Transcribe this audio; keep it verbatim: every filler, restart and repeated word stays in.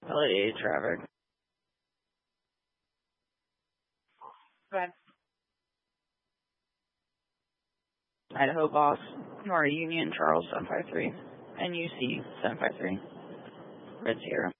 L A traffic. Good. Idaho Boss, Nora Union, Charles seven five three, N U C seven five three, Red Sierra.